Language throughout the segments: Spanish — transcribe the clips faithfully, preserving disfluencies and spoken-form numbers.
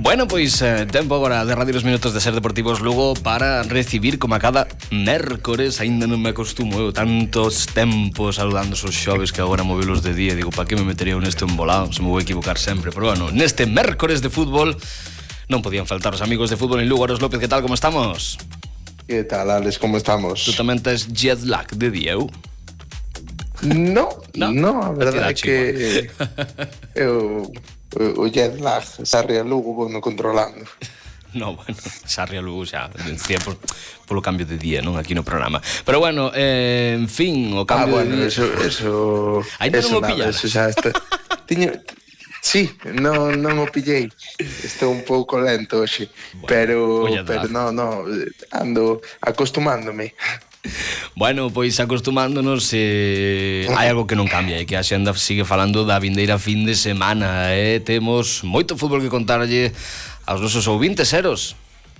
Bueno, pois eh, tempo agora de Radio Los Minutos de Ser Deportivos Lugo para recibir como a cada mércores. Ainda non me acostumo eu tantos tempos saludando os xoves que agora movelos de día. Digo, pa que me metería neste embolado? Se me vou equivocar sempre. Pero bueno, neste mércores de fútbol non podían faltar os amigos de fútbol en Lugo. Aros López, que tal, como estamos? Que tal, Alex, como estamos? Tú tamén tes jet lag de día, eu? No, no, no a verdade é que eu, o jet lag, Sarria Lugo, vou no controlando. No, bueno, Sarria Lugo xa decía por, polo cambio de día, non? Aquí no programa. Pero bueno, eh, en fin, o cambio ah, bueno, de día... eso, eso... Ainda non o pillaras? Eso xa está... Tiño... Sí, non, non o pillei. Estou un pouco lento hoxe, bueno, pero, pero non, non, ando acostumándome. Bueno, pois acostumándonos eh, hai algo que non cambia, e que a xenda sigue falando da vindeira fin de semana, eh? Temos moito fútbol que contarlle aos nosos ouvintes, Eros.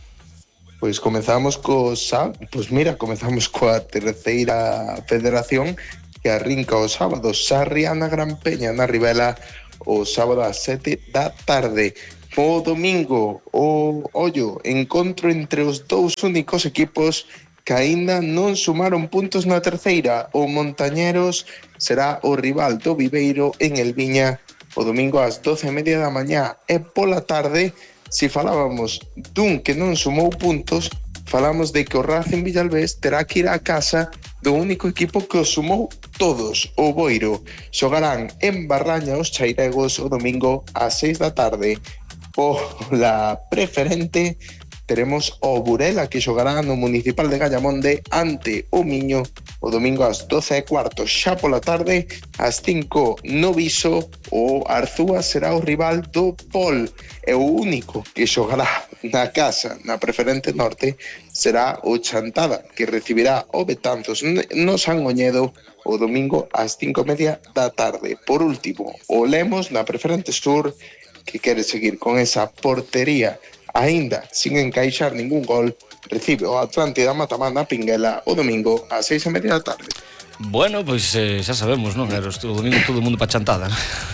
Pois comezamos co sábado, pois mira, comezamos coa terceira federación que arrinca o sábado, Sarriana Gran Peña na Ribela o sábado ás sete da tarde. O domingo, o ollo, encontro entre os dous únicos equipos que aínda non sumaron puntos na terceira. O Montañeros será o rival do Viveiro en El Viña o domingo ás doce e media da mañá. E pola tarde, se falábamos dun que non sumou puntos, falamos de que o Racing Villalbés terá que ir á casa do único equipo que os sumou todos, o Boiro. Xogarán en Barraña os chairegos o domingo ás seis da tarde. Pola preferente teremos o Burela, que xogará no Municipal de Gallamonde ante o Miño o domingo ás doce e cuarto. Xa pola tarde, ás cinco no Viso, o Arzúa será o rival do Pol. E o único que xogará na casa, na preferente norte, será o Chantada, que recibirá o Betanzos no San Oñedo o domingo ás cinco e media da tarde. Por último, o Lemos na preferente sur, que quere seguir con esa portería aínda sin encaixar ningún gol, recibe o Atlántida Matamán na Pinguela o domingo ás seis e media da tarde. Bueno, pois pues, eh, xa sabemos, non? O domingo todo o mundo pa Chantada, non?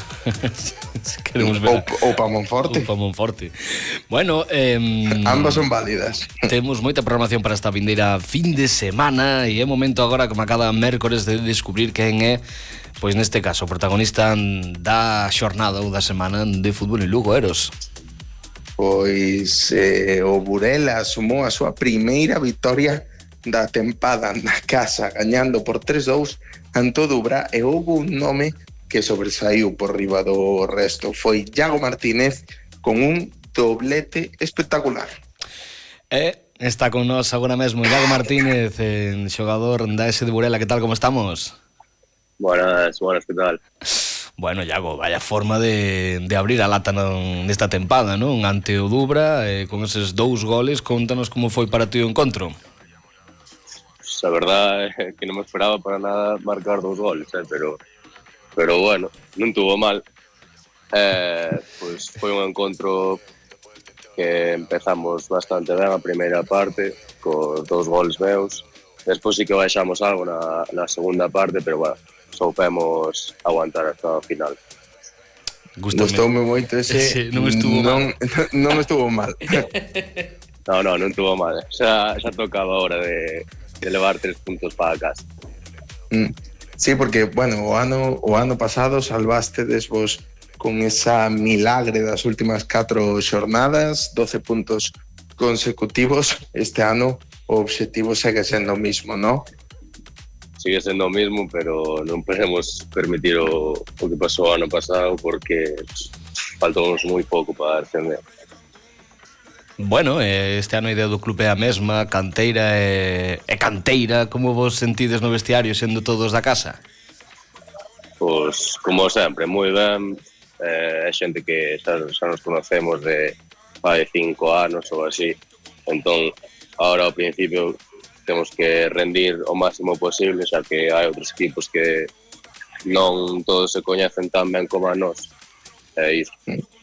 Queremos ver. Ou pa Monforte. Ou pa Monforte. Bueno, eh, ambas son válidas. Temos moita programación para esta vindeira fin de semana e é momento agora, como a cada mércores, de descubrir quen é, pois neste caso, o protagonista da xornada ou da semana de fútbol en Lugo, Eros. Pois eh, o Burela sumou a súa primeira vitoria da tempada na casa, gañando por tres dous ante o Dubra, e houve un nome que sobresaiu por riba do resto. Foi Iago Martínez con un doblete espectacular. E está con nós agora mesmo Iago Martínez, en xogador da S de Burela. Que tal, como estamos? Buenas, buenas, que tal? Bueno, Iago, vaya forma de, de abrir a lata non, nesta tempada, non? Ante o Dubra, eh, con eses dous goles, contanos como foi para ti o encontro. Pues a verdad é que non me esperaba para nada marcar dous goles, eh, pero pero bueno, non tuvo mal. Eh, pues foi un encontro que empezamos bastante ben a primeira parte, con dous goles meus. Despois sí que baixamos algo na, na segunda parte, pero bueno, soupemos aguantar hasta o final. Gustoume moito ese, ese non estuvo non, mal. Non estuvo mal. No, no, non estuvo mal. Xa, xa tocaba a hora de, de levar tres puntos para casa. Mm. Sí, porque, bueno, o ano, o ano pasado salvastedes vos con esa milagre das últimas catro xornadas, doce puntos consecutivos. Este ano o objetivo segue sendo o mismo, ¿no? Sigue sendo o mismo, pero non podemos permitir o, o que pasou ano pasado, porque faltou moi pouco para descender. Bueno, este ano a idea do clube é a mesma, canteira e, e canteira. Como vos sentides no vestiario sendo todos da casa? Pois, como sempre, moi ben. É eh, xente que xa, xa nos conocemos de fai cinco anos ou así. Entón, agora ao principio temos que rendir o máximo posible, xa que hai outros equipos que non todos se coñecen tan ben como a nós. É iso.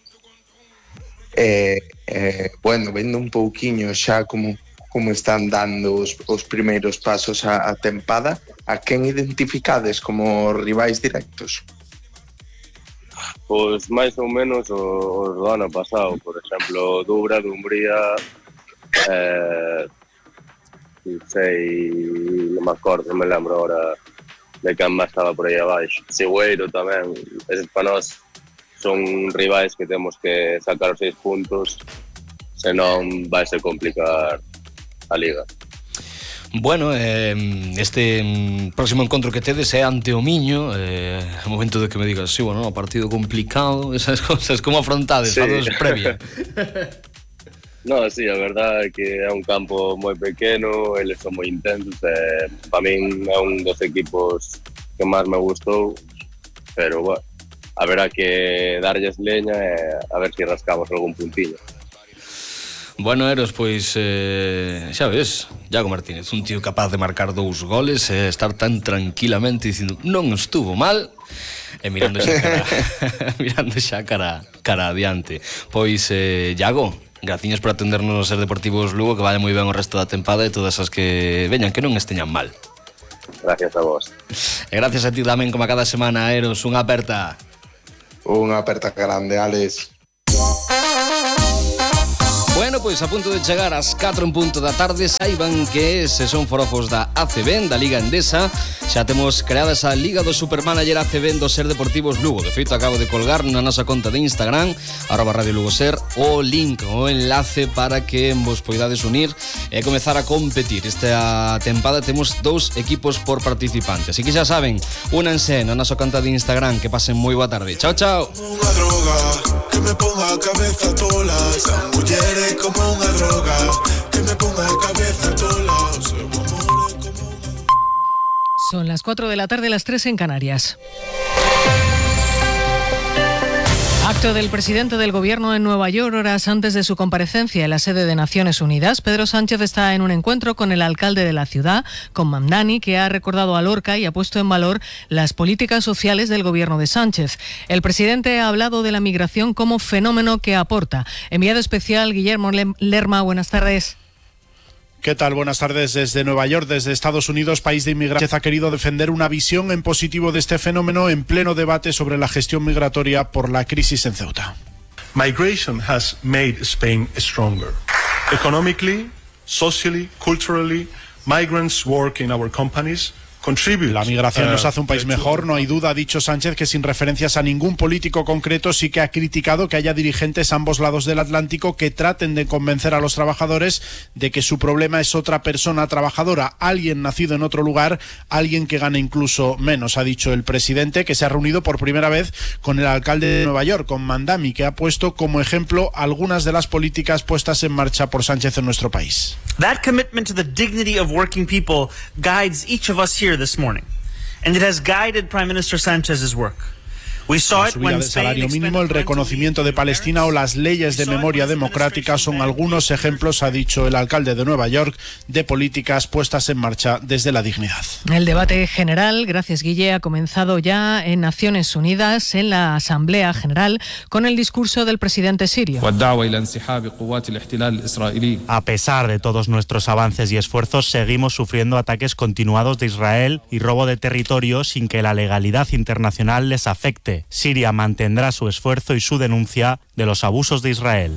Eh, eh, bueno, vendo un pouquiño xa como, como están dando os, os primeiros pasos a, a tempada, a quen identificades como rivais directos? Pois máis ou menos os do ano pasado, por exemplo. exemplo, Dubra, Dumbría, eh, non sei, non me acordo, non me lembro agora de quen máis estaba por aí abaixo. Sigüeiro tamén, eses para nós son rivais que temos que sacar os seis puntos, senón vai ser complicar a Liga. Bueno, eh, este próximo encontro que tedes é ante o Miño, é eh, momento de que me digas, sí, bueno, partido complicado, esas cosas, como afrontades, sí. Fados previa. No, sí, a verdade é que é un campo moi pequeno, eles son moi intensos, e para min é un dos equipos que máis me gustou, pero, bueno, haberá que darlles leña e a ver se si rascamos algún puntillo. Bueno, Eros, pois, eh, xa ves, Iago Martínez, un tío capaz de marcar dous goles e estar tan tranquilamente dicindo non estuvo mal e mirando xa cara, mirando xa cara, cara adiante. Pois, eh, Iago, graciñas por atendernos no Ser Deportivos Lugo, que vaya moi ben o resto da tempada e todas as que veñan, que non esteñan mal. Gracias a vos. E gracias a ti tamén, como a cada semana, Eros, unha aperta. Unha aperta grande, Alex. Bueno, pois a punto de chegar ás catro en punto da tarde, saiban que se son forofos da A C B, da Liga Endesa, xa temos creada esa Liga do Supermanager A C B do Ser Deportivos Lugo. De feito, acabo de colgar na nosa conta de Instagram, arroba Radio Lugo Ser, o link, o enlace para que vos poidades unir e comezar a competir. Esta tempada temos dous equipos por participante, así que xa saben, únanse na nosa conta de Instagram, que pasen moi boa tarde. Chao, chao. Unha droga que me ponga a cabeza tola, esa muller é como unha droga que me ponga a cabeza tola, o seu amor é como unha... Son las cuatro de la tarde, las tres en Canarias. Acto del presidente del gobierno en Nueva York horas antes de su comparecencia en la sede de Naciones Unidas. Pedro Sánchez está en un encuentro con el alcalde de la ciudad, con Mamdani, que ha recordado a Lorca y ha puesto en valor las políticas sociales del gobierno de Sánchez. El presidente ha hablado de la migración como fenómeno que aporta. Enviado especial Guillermo Lerma, buenas tardes. ¿Qué tal? Buenas tardes desde Nueva York, desde Estados Unidos, país de inmigración. Ha querido defender una visión en positivo de este fenómeno en pleno debate sobre la gestión migratoria por la crisis en Ceuta. Migration has made Spain stronger. Economically, socially, culturally, migrants work in our companies. La migración nos hace un país mejor, no hay duda, ha dicho Sánchez, que sin referencias a ningún político concreto sí que ha criticado que haya dirigentes a ambos lados del Atlántico que traten de convencer a los trabajadores de que su problema es otra persona trabajadora, alguien nacido en otro lugar, alguien que gane incluso menos, ha dicho el presidente, que se ha reunido por primera vez con el alcalde de Nueva York, con Mamdani, que ha puesto como ejemplo algunas de las políticas puestas en marcha por Sánchez en nuestro país. That commitment to the dignity of working people guides each of us here this morning, and it has guided Prime Minister Sanchez's work. La subida del salario mínimo, el reconocimiento de Palestina o las leyes de memoria democrática son algunos ejemplos, ha dicho el alcalde de Nueva York, de políticas puestas en marcha desde la dignidad. El debate general, gracias Guille, ha comenzado ya en Naciones Unidas, en la Asamblea General, con el discurso del presidente sirio. A pesar de todos nuestros avances y esfuerzos, seguimos sufriendo ataques continuados de Israel y robo de territorio sin que la legalidad internacional les afecte. Siria mantendrá su esfuerzo y su denuncia de los abusos de Israel.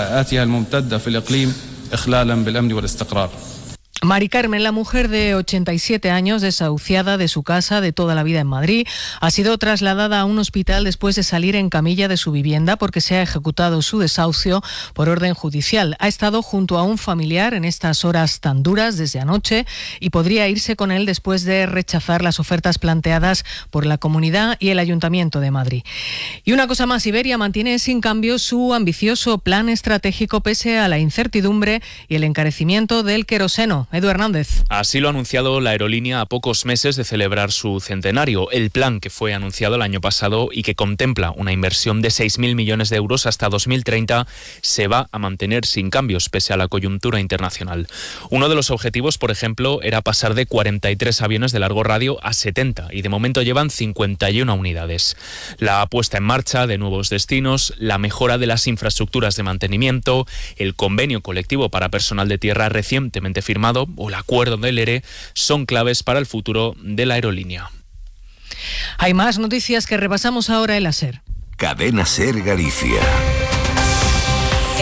Mari Carmen, la mujer de ochenta y siete años, desahuciada de su casa de toda la vida en Madrid, ha sido trasladada a un hospital después de salir en camilla de su vivienda porque se ha ejecutado su desahucio por orden judicial. Ha estado junto a un familiar en estas horas tan duras desde anoche y podría irse con él después de rechazar las ofertas planteadas por la Comunidad y el Ayuntamiento de Madrid. Y una cosa más, Iberia mantiene sin cambio su ambicioso plan estratégico pese a la incertidumbre y el encarecimiento del queroseno. Edu Hernández. Así lo ha anunciado la aerolínea a pocos meses de celebrar su centenario. El plan, que fue anunciado el año pasado y que contempla una inversión de seis mil millones de euros hasta dos mil treinta, se va a mantener sin cambios pese a la coyuntura internacional. Uno de los objetivos, por ejemplo, era pasar de cuarenta y tres aviones de largo radio a setenta y de momento llevan cincuenta y una unidades. La puesta en marcha de nuevos destinos, la mejora de las infraestructuras de mantenimiento, el convenio colectivo para personal de tierra recientemente firmado o el acuerdo del E R E son claves para el futuro de la aerolínea. Hay más noticias que repasamos ahora en la SER. Cadena SER Galicia.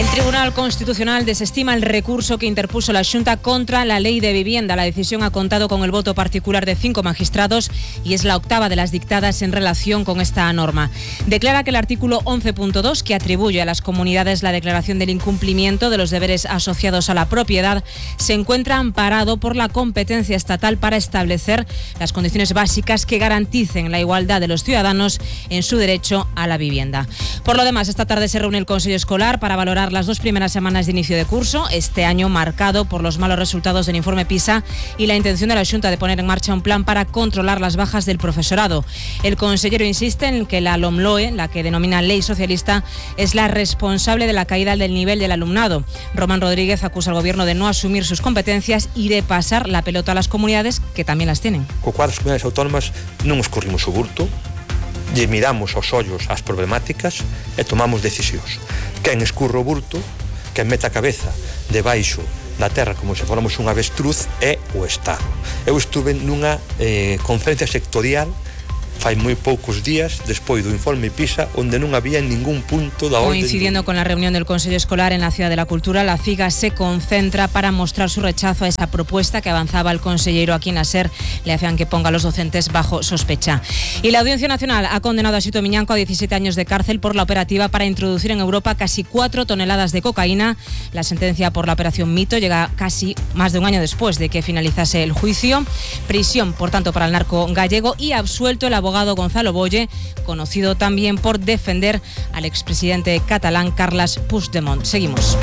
El Tribunal Constitucional desestima el recurso que interpuso la Xunta contra la Ley de Vivienda. La decisión ha contado con el voto particular de cinco magistrados y es la octava de las dictadas en relación con esta norma. Declara que el artículo once punto dos, que atribuye a las comunidades la declaración del incumplimiento de los deberes asociados a la propiedad, se encuentra amparado por la competencia estatal para establecer las condiciones básicas que garanticen la igualdad de los ciudadanos en su derecho a la vivienda. Por lo demás, esta tarde se reúne el Consejo Escolar para valorar las dos primeras semanas de inicio de curso, este año marcado por los malos resultados del informe PISA y la intención de la Xunta de poner en marcha un plan para controlar las bajas del profesorado. El consejero insiste en que la LOMLOE, la que denomina Ley Socialista, es la responsable de la caída del nivel del alumnado. Román Rodríguez acusa al Gobierno de no asumir sus competencias y de pasar la pelota a las comunidades, que también las tienen. Co cual as comunidades autónomas non escorrimos o burto, lle miramos aos ollos as problemáticas e tomamos decisións. Quen escurre o burto, quen mete a cabeza debaixo da terra como se fóramos un avestruz é o Estado. Eu estuve nunha eh, conferencia sectorial fai moi poucos días despois do informe PISA onde non había ningún punto da orden. Coincidiendo con la reunión del Consejo Escolar en la Ciudad de la Cultura, la CIGA se concentra para mostrar su rechazo a esa propuesta que avanzaba el consejero aquí Nasser. Le hacían que ponga a los docentes bajo sospecha. Y la Audiencia Nacional ha condenado a Sito Miñanco a diecisiete años de cárcel por la operativa para introducir en Europa casi cuatro toneladas de cocaína. La sentencia por la operación Mito llega casi más de un año después de que finalizase el juicio. Prisión, por tanto, para el narco gallego y absuelto el abogado abogado Gonzalo Boye, conocido también por defender al expresidente catalán Carles Puigdemont. Seguimos.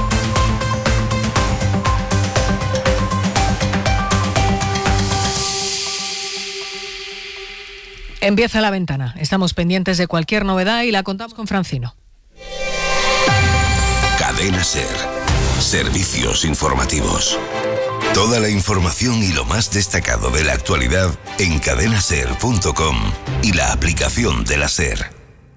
Empieza La Ventana. Estamos pendientes de cualquier novedad y la contamos con Francino. Cadena SER. Servicios informativos. Toda la información y lo más destacado de la actualidad en cadena ser punto com y la aplicación de la SER.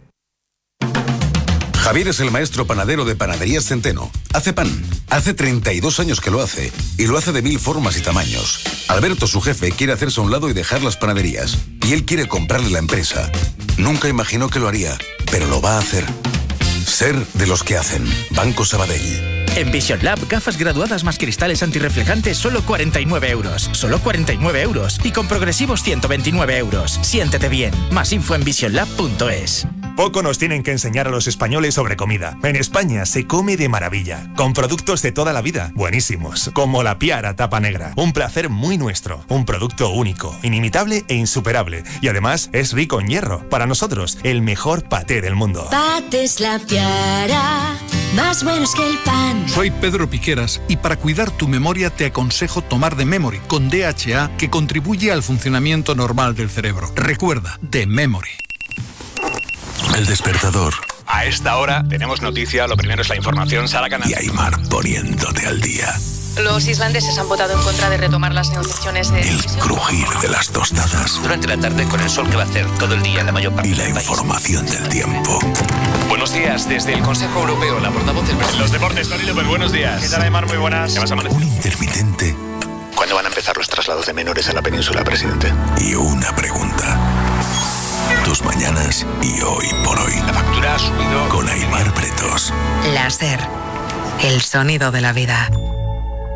Javier es el maestro panadero de Panaderías Centeno. Hace pan. Hace treinta y dos años que lo hace. Y lo hace de mil formas y tamaños. Alberto, su jefe, quiere hacerse a un lado y dejar las panaderías. Y él quiere comprarle la empresa. Nunca imaginó que lo haría, pero lo va a hacer. Ser de los que hacen. Banco Sabadell. En Vision Lab, gafas graduadas más cristales antirreflejantes, solo cuarenta y nueve euros. Solo cuarenta y nueve euros. Y con progresivos ciento veintinueve euros. Siéntete bien. Más info en vision lab punto es. Poco nos tienen que enseñar a los españoles sobre comida. En España se come de maravilla, con productos de toda la vida, buenísimos, como la Piara Tapa Negra. Un placer muy nuestro, un producto único, inimitable e insuperable. Y además es rico en hierro. Para nosotros, el mejor paté del mundo. Patés La Piara, más buenos que el pan. Soy Pedro Piqueras y para cuidar tu memoria te aconsejo tomar The Memory con D H A, que contribuye al funcionamiento normal del cerebro. Recuerda, The Memory. El despertador. A esta hora tenemos noticia, lo primero es la información, Sara Canal. Y Aymar poniéndote al día. Los islandeses han votado en contra de retomar las negociaciones de... El crujir de las tostadas. Durante la tarde con el sol que va a hacer todo el día en la mayor parte y la del país. Información del tiempo. Buenos días, desde el Consejo Europeo, la portavoz del presidente. Los deportes, Tony López, buenos días. ¿Qué tal, Aymar? Muy buenas. ¿Qué vas a amanecer? Un intermitente. ¿Cuándo van a empezar los traslados de menores a la península, presidente? Y una pregunta. Tus mañanas y hoy por hoy. La factura ha subido. Con Aymar Pretos. La SER. El sonido de la vida.